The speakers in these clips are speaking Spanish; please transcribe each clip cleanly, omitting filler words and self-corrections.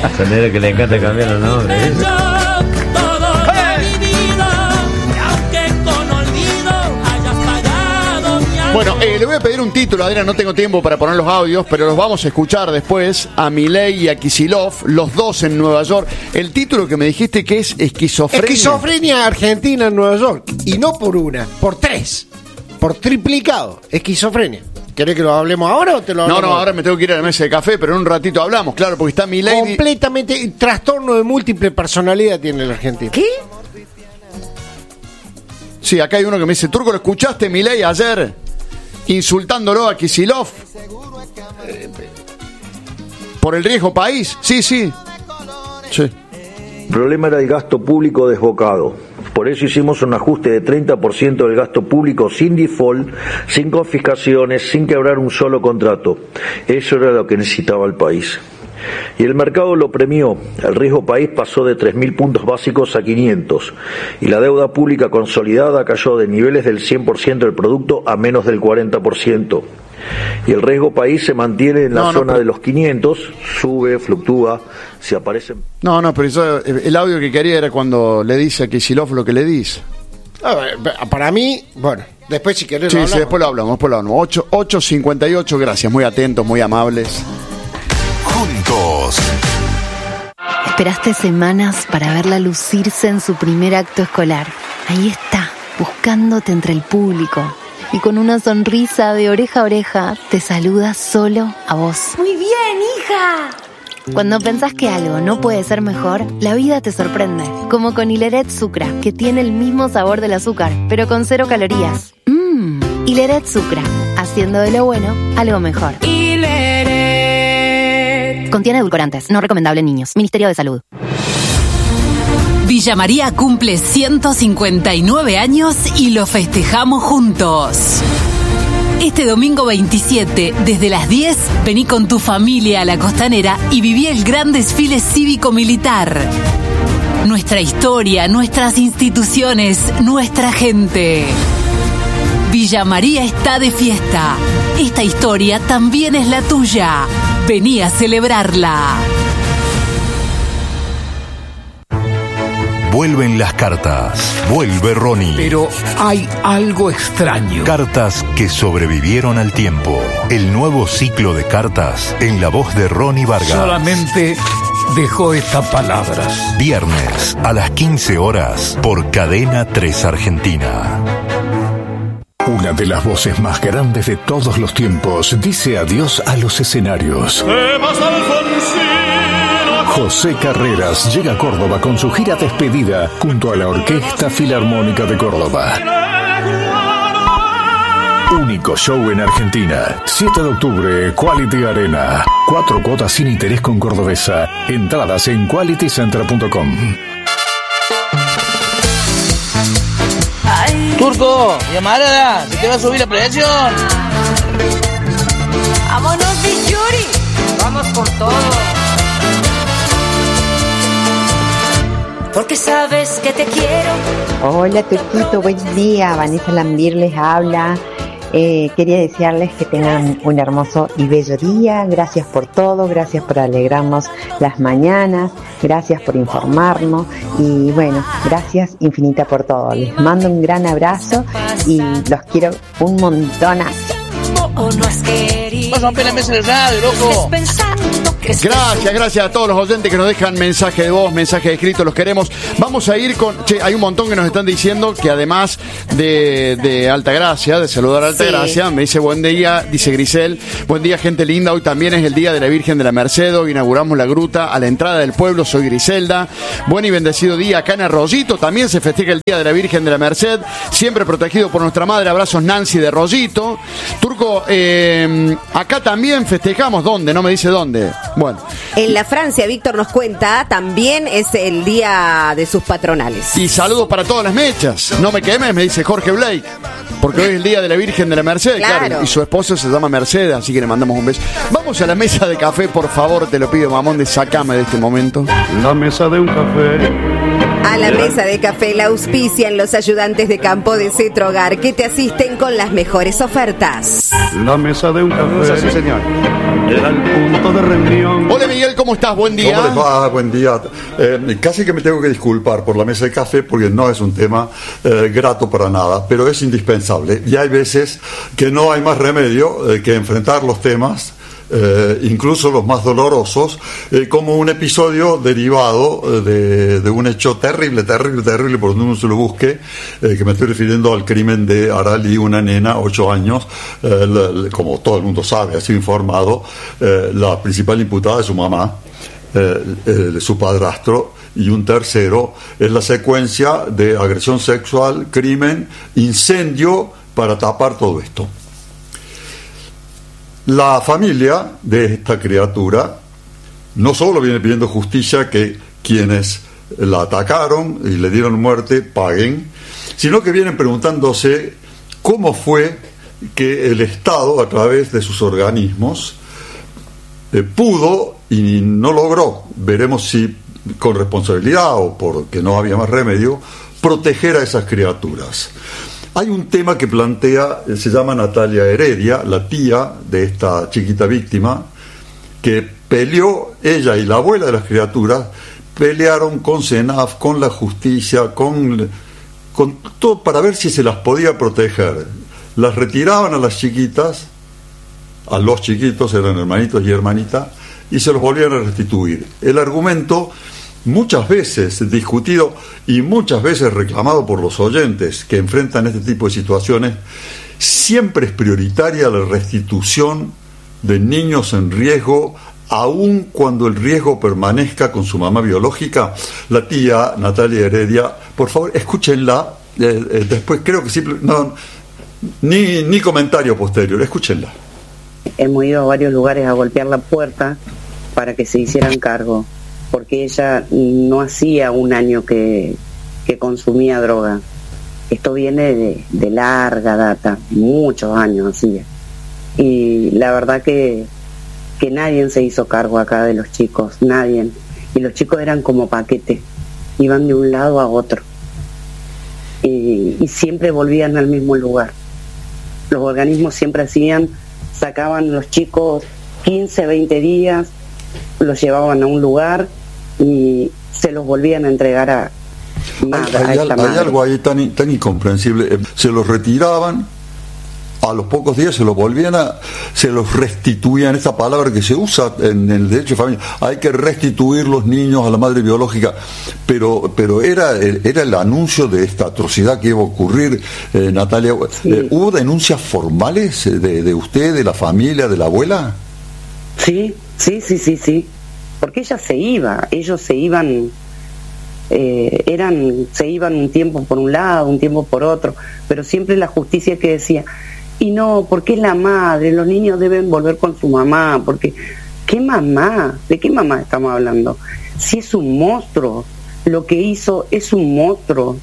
Sonero que le encanta cambiar los nombres. Bueno, le voy a pedir un título, Adrián, no tengo tiempo para poner los audios, pero los vamos a escuchar después a Milei y a Kicillof, los dos en Nueva York. El título que me dijiste que es Esquizofrenia. Esquizofrenia argentina en Nueva York. Y no por una, por tres. Por triplicado. Esquizofrenia. ¿Querés que lo hablemos ahora o te lo hablamos? No, ahora me tengo que ir a la mesa de café, pero en un ratito hablamos, claro, porque está Milei. Completamente, trastorno de múltiple personalidad tiene el argentino. ¿Qué? Sí, acá hay uno que me dice, Turco, ¿lo escuchaste Milei ayer insultándolo a Kicillof por el riesgo país? Sí. El problema era el gasto público desbocado. Por eso hicimos un ajuste de 30% del gasto público sin default, sin confiscaciones, sin quebrar un solo contrato. Eso era lo que necesitaba el país. Y el mercado lo premió. El riesgo país pasó de 3.000 puntos básicos a 500. Y la deuda pública consolidada cayó de niveles del 100% del producto a menos del 40%. Y el riesgo país se mantiene en la zona de los 500, sube, fluctúa, se aparecen... No, pero yo, el audio que quería era cuando le dice a Kicillof lo que le dice. Para mí, bueno, después si querés sí, lo hablamos. Sí, después lo hablamos. 8:58, gracias, muy atentos, muy amables. Juntos. Esperaste semanas para verla lucirse en su primer acto escolar. Ahí está, buscándote entre el público. Y con una sonrisa de oreja a oreja, te saluda solo a vos. Muy bien, hija. Cuando pensás que algo no puede ser mejor, la vida te sorprende. Como con Hileret Sucra, que tiene el mismo sabor del azúcar, pero con 0 calorías. Hileret Sucra, haciendo de lo bueno algo mejor. Hileret. Contiene edulcorantes, no recomendable en niños. Ministerio de Salud. Villa María cumple 159 años y lo festejamos juntos. Este domingo 27, desde las 10, vení con tu familia a la Costanera y viví el gran desfile cívico-militar. Nuestra historia, nuestras instituciones, nuestra gente. Villa María está de fiesta. Esta historia también es la tuya. Vení a celebrarla. Vuelven las cartas. Vuelve Ronnie. Pero hay algo extraño. Cartas que sobrevivieron al tiempo. El nuevo ciclo de cartas en la voz de Ronnie Vargas. Solamente dejó estas palabras. Viernes a las 15 horas por Cadena 3 Argentina. Una de las voces más grandes de todos los tiempos dice adiós a los escenarios. José Carreras llega a Córdoba con su gira despedida junto a la Orquesta Filarmónica de Córdoba. Único show en Argentina. 7 de octubre, Quality Arena. 4 cuotas sin interés con Cordobesa. Entradas en qualitycenter.com. Turco, llamarada, ¿se te va a subir la presión? Vámonos, Pichuri. Vamos con todo. Porque sabes que te quiero. Hola Turquito, buen día. Vanessa Lambir les habla. Quería desearles que tengan un hermoso y bello día. Gracias por todo, gracias por alegrarnos las mañanas, gracias por informarnos y bueno, gracias infinita por todo. Les mando un gran abrazo y los quiero un montonazo. Vas a romper la mesa de radio, loco. Gracias a todos los oyentes que nos dejan mensaje de voz, mensaje escrito, los queremos. Vamos a ir con... hay un montón que nos están diciendo que además de Altagracia, de saludar a Altagracia, me dice buen día, dice Grisel, buen día gente linda, hoy también es el día de la Virgen de la Merced, hoy inauguramos la gruta a la entrada del pueblo, soy Griselda, buen y bendecido día acá en Arroyito, también se festeja el día de la Virgen de la Merced, siempre protegido por nuestra madre, abrazos Nancy de Arroyito. Turco, acá también festejamos, ¿dónde? No me dice dónde. Bueno. En la Francia, Víctor nos cuenta, también es el día de sus patronales. Y saludos para todas las mechas. No me quemes, me dice Jorge Blake. Porque hoy es el día de la Virgen de la Merced, claro. Y su esposo se llama Mercedes, así que le mandamos un beso. Vamos a la mesa de café, por favor, te lo pido, mamón, de sacame de este momento. La mesa de un café A la mesa de café la auspician los ayudantes de campo de Cetro Hogar que te asisten con las mejores ofertas. La mesa de un café, Sí, señor. era el punto de reunión. Hola Miguel, ¿cómo estás? Buen día. ¿Cómo les va? Buen día. Casi que me tengo que disculpar por la mesa de café porque no es un tema grato para nada, pero es indispensable. Y hay veces que no hay más remedio que enfrentar los temas, incluso los más dolorosos, como un episodio derivado de un hecho terrible por donde uno se lo busque, que me estoy refiriendo al crimen de Arali, una nena, 8 años, como todo el mundo sabe, ha sido informado, la principal imputada es su mamá, su padrastro, y un tercero es la secuencia de agresión sexual, crimen, incendio para tapar todo esto. La familia de esta criatura no solo viene pidiendo justicia, que quienes la atacaron y le dieron muerte paguen, sino que vienen preguntándose cómo fue que el Estado, a través de sus organismos, pudo y no logró, veremos si con responsabilidad o porque no había más remedio, proteger a esas criaturas. Hay un tema que plantea, se llama Natalia Heredia, la tía de esta chiquita víctima, que peleó, ella y la abuela de las criaturas, pelearon con CENAF, con la justicia, con todo para ver si se las podía proteger. Las retiraban a las chiquitas, a los chiquitos, eran hermanitos y hermanitas, y se los volvían a restituir. El argumento, muchas veces discutido y muchas veces reclamado por los oyentes que enfrentan este tipo de situaciones, siempre es prioritaria la restitución de niños en riesgo, aun cuando el riesgo permanezca con su mamá biológica. La tía Natalia Heredia, por favor, escúchenla, después creo que ni comentario posterior, escúchenla. Hemos ido a varios lugares a golpear la puerta para que se hicieran cargo, porque ella no hacía un año que consumía droga. Esto viene de larga data, muchos años hacía. Y la verdad que nadie se hizo cargo acá de los chicos, nadie. Y los chicos eran como paquete, iban de un lado a otro. Y siempre volvían al mismo lugar. Los organismos siempre sacaban los chicos 15, 20 días, los llevaban a un lugar y se los volvían a entregar a hay algo ahí tan incomprensible. Se los retiraban, a los pocos días se los restituían, esta palabra que se usa en el derecho de familia, hay que restituir los niños a la madre biológica, pero era el anuncio de esta atrocidad que iba a ocurrir, Natalia. Sí. ¿Hubo denuncias formales de usted, de la familia, de la abuela? Sí, porque ellos se iban un tiempo por un lado, un tiempo por otro, pero siempre la justicia que decía, y no, porque es la madre, los niños deben volver con su mamá, porque ¿qué mamá? ¿De qué mamá estamos hablando? Si es un monstruo, lo que hizo es un monstruo.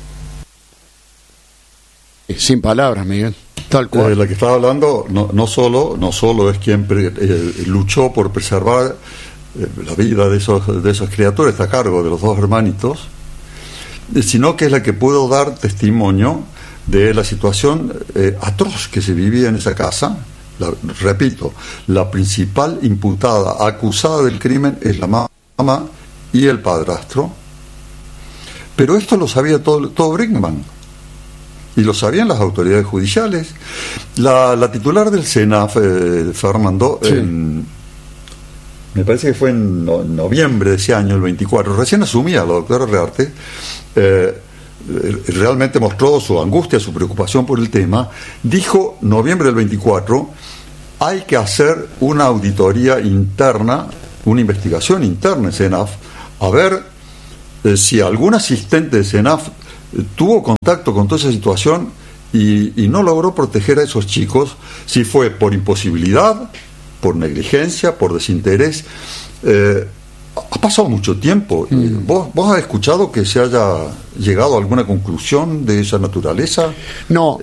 Sin palabras, Miguel. Tal cual. La que estaba hablando no solo es quien luchó por preservar la vida de esas criaturas, está a cargo de los dos hermanitos, sino que es la que pudo dar testimonio de la situación atroz que se vivía en esa casa. Repito, la principal imputada, acusada del crimen, es la mamá y el padrastro, pero esto lo sabía todo Brinkman. Y lo sabían las autoridades judiciales. La titular del CENAF, Fernando, sí, me parece que fue en noviembre de ese año, el 24, recién asumía la doctora Rearte, realmente mostró su angustia, su preocupación por el tema. Dijo, noviembre del 24, hay que hacer una auditoría interna, una investigación interna en CENAF, a ver si algún asistente de CENAF tuvo contacto con toda esa situación y no logró proteger a esos chicos, si fue por imposibilidad, por negligencia, por desinterés. Ha pasado mucho tiempo. ¿Vos has escuchado que se haya llegado a alguna conclusión de esa naturaleza? No,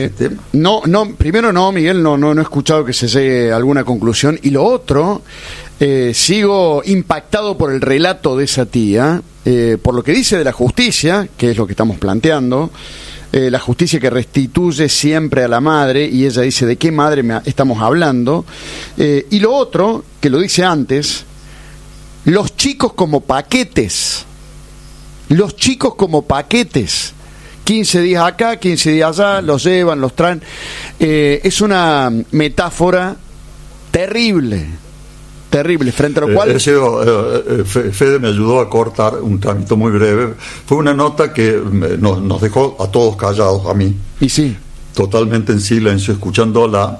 primero no, Miguel, no he escuchado que se llegue a alguna conclusión. Y lo otro, sigo impactado por el relato de esa tía, por lo que dice de la justicia, que es lo que estamos planteando, la justicia que restituye siempre a la madre, y ella dice de qué madre estamos hablando, y lo otro, que lo dice antes, los chicos como paquetes, 15 días acá, 15 días allá, los llevan, los traen, es una metáfora terrible, frente a lo cual... Fede me ayudó a cortar un trámite muy breve. Fue una nota que nos dejó a todos callados, a mí. Y sí. Totalmente en silencio, escuchándola.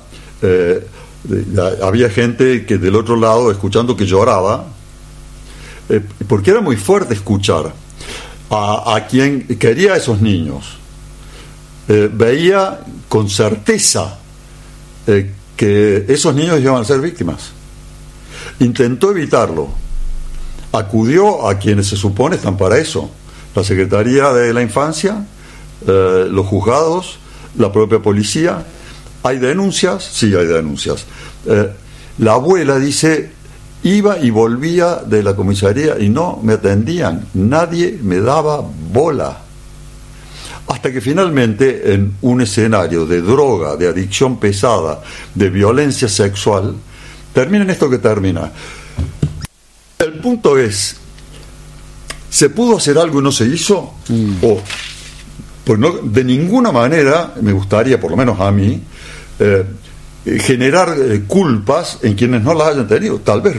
Había gente que del otro lado, escuchando, que lloraba, porque era muy fuerte escuchar a quien quería a esos niños. Veía con certeza que esos niños iban a ser víctimas. Intentó evitarlo, acudió a quienes se supone están para eso: la Secretaría de la Infancia, los juzgados, la propia policía. ¿Hay denuncias? Sí, hay denuncias. La abuela dice: iba y volvía de la comisaría y no me atendían, nadie me daba bola. Hasta que finalmente, en un escenario de droga, de adicción pesada, de violencia sexual, termina en esto que termina. El punto es, ¿se pudo hacer algo y no se hizo? O, pues no, de ninguna manera me gustaría, por lo menos a mí, generar culpas en quienes no las hayan tenido. Tal vez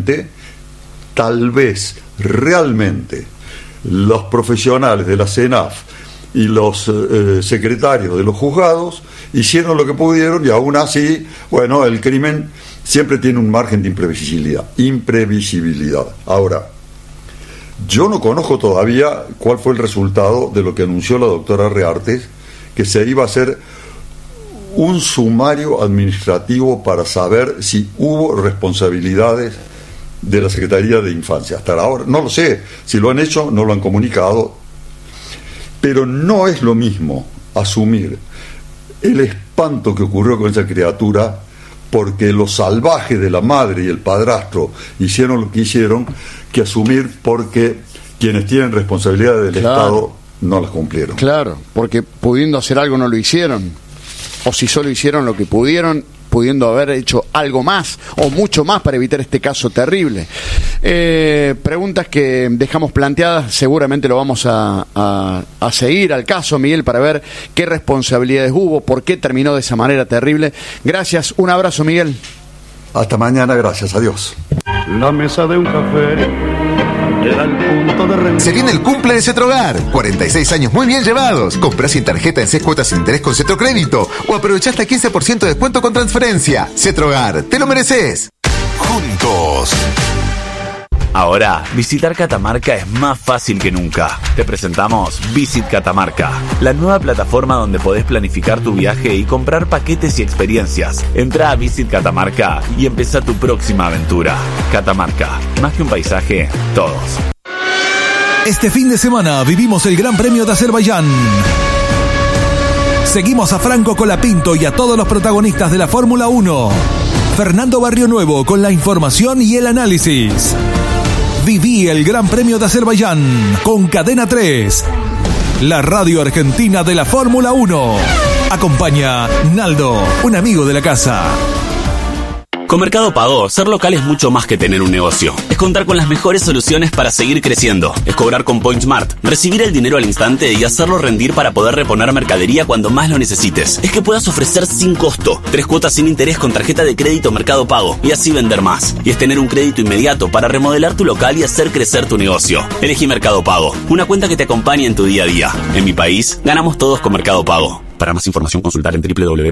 realmente los profesionales de la CENAF y los secretarios de los juzgados hicieron lo que pudieron, y aún así, bueno, el crimen siempre tiene un margen de imprevisibilidad. Ahora, yo no conozco todavía cuál fue el resultado de lo que anunció la doctora Reartes, que se iba a hacer un sumario administrativo para saber si hubo responsabilidades de la Secretaría de Infancia. Hasta ahora no lo sé, si lo han hecho, no lo han comunicado, pero no es lo mismo asumir el espanto que ocurrió con esa criatura porque los salvajes de la madre y el padrastro hicieron lo que hicieron, que asumir porque quienes tienen responsabilidades del Estado no las cumplieron. Claro, porque pudiendo hacer algo no lo hicieron, o si solo hicieron lo que pudieron, pudiendo haber hecho algo más o mucho más para evitar este caso terrible. Preguntas que dejamos planteadas, seguramente lo vamos a seguir al caso, Miguel, para ver qué responsabilidades hubo, por qué terminó de esa manera terrible. Gracias, un abrazo, Miguel. Hasta mañana, gracias, adiós. La mesa de un café era el punto de rendición. Se viene el cumple de Cetrogar. 46 años muy bien llevados. Comprá sin tarjeta en 6 cuotas sin interés con Cetrocrédito o aprovechá hasta 15% de descuento con transferencia. Cetrogar, te lo mereces. Juntos. Ahora, visitar Catamarca es más fácil que nunca. Te presentamos Visit Catamarca, la nueva plataforma donde podés planificar tu viaje y comprar paquetes y experiencias. Entrá a Visit Catamarca y empezá tu próxima aventura. Catamarca, más que un paisaje, todos. Este fin de semana vivimos el Gran Premio de Azerbaiyán. Seguimos a Franco Colapinto y a todos los protagonistas de la Fórmula 1. Fernando Barrionuevo con la información y el análisis. Viví el Gran Premio de Azerbaiyán con Cadena 3, la radio argentina de la Fórmula 1. Acompaña Naldo, un amigo de la casa. Con Mercado Pago, ser local es mucho más que tener un negocio. Es contar con las mejores soluciones para seguir creciendo. Es cobrar con PointSmart, recibir el dinero al instante y hacerlo rendir para poder reponer mercadería cuando más lo necesites. Es que puedas ofrecer sin costo 3 cuotas sin interés con tarjeta de crédito Mercado Pago y así vender más. Y es tener un crédito inmediato para remodelar tu local y hacer crecer tu negocio. Elegí Mercado Pago, una cuenta que te acompañe en tu día a día. En mi país, ganamos todos con Mercado Pago. Para más información, consultar en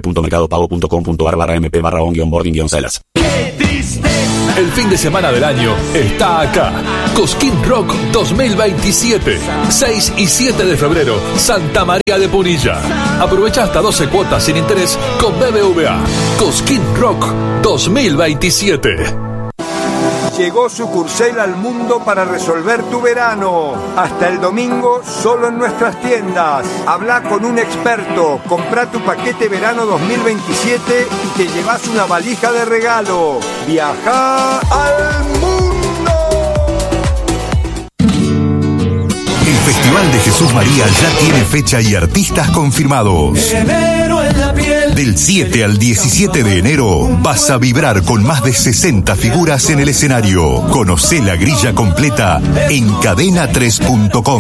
www.mercadopago.com.ar/on-boarding-sellers. El fin de semana del año está acá. Cosquín Rock 2027. 6 y 7 de febrero, Santa María de Punilla. Aprovecha hasta 12 cuotas sin interés con BBVA. Cosquín Rock 2027. llegó Sucursel al mundo para resolver tu verano. Hasta el domingo, solo en nuestras tiendas. Habla con un experto, compra tu paquete verano 2027 y te llevas una valija de regalo. Viaja al mundo. El Festival de Jesús María ya tiene fecha y artistas confirmados. Del 7 al 17 de enero vas a vibrar con más de 60 figuras en el escenario. Conocé la grilla completa en cadena3.com.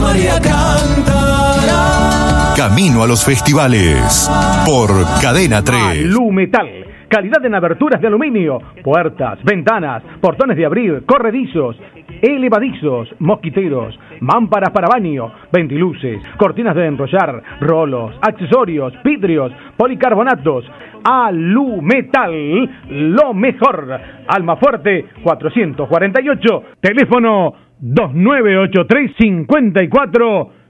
Camino a los festivales por Cadena 3. Alumetal. Calidad en aberturas de aluminio, puertas, ventanas, portones de abrir, corredizos, elevadizos, mosquiteros, mámparas para baño, ventiluces, cortinas de enrollar, rolos, accesorios, vidrios, policarbonatos. Alumetal, lo mejor. Almafuerte 448, teléfono 2983 54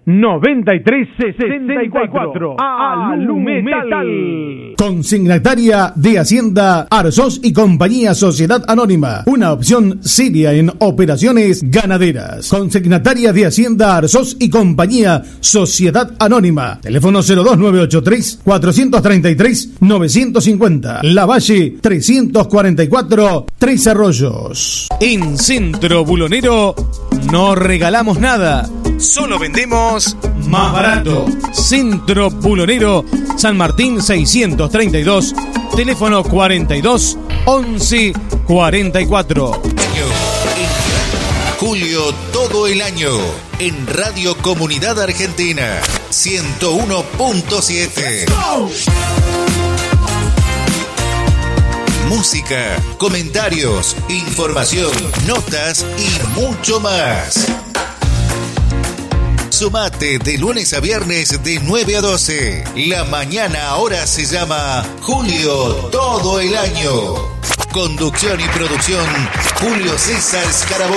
9364. Alumetal. Consignataria de Hacienda Arzós y Compañía Sociedad Anónima. Una opción seria en operaciones ganaderas. Consignataria de Hacienda Arzós y Compañía Sociedad Anónima. Teléfono 02983 433 950. La Valle 344 Tres Arroyos. En Centro Bulonero no regalamos nada. Solo vendemos más barato. Centro Bulonero, San Martín 632, teléfono 42 11 44. Julio todo el año en Radio Comunidad Argentina 101.7. Música, comentarios, información, notas y mucho más. Sumate de lunes a viernes de 9 a 12. La mañana ahora se llama Julio todo el año. Conducción y producción Julio César Scaraboni.